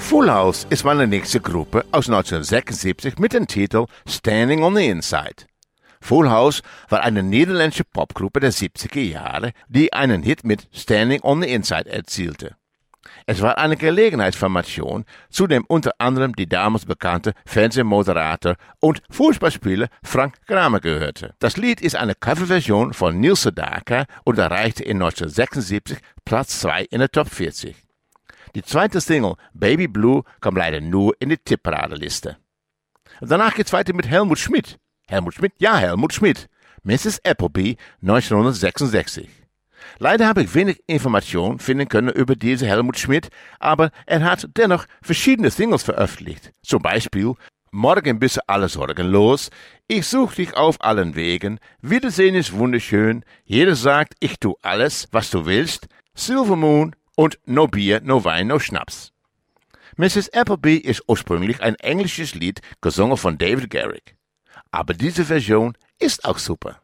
Full House ist meine nächste Gruppe aus 1976 mit dem Titel Standing on the Inside. Full House war eine niederländische Popgruppe der 70er Jahre, die einen Hit mit Standing on the Inside erzielte. Es war eine Gelegenheitsformation, zu dem unter anderem die damals bekannte Fernsehmoderator und Fußballspieler Frank Kramer gehörte. Das Lied ist eine Coverversion von Neil Sedaka und erreichte in 1976 Platz 2 in der Top 40. Die zweite Single, Baby Blue, kam leider nur in die Tipparadeliste. Danach geht's weiter mit Helmut Schmidt. Helmut Schmidt. Mrs. Appleby, 1966. Leider habe ich wenig Informationen finden können über diese Helmut Schmidt, aber er hat dennoch verschiedene Singles veröffentlicht. Zum Beispiel Morgen bist du alle Sorgen los, Ich such dich auf allen Wegen, Wiedersehen ist wunderschön, Jeder sagt, ich tu alles, was du willst, Silver Moon und No Bier, No Wein, No Schnaps. Mrs. Appleby ist ursprünglich ein englisches Lied, gesungen von David Garrick. Aber diese Version ist auch super.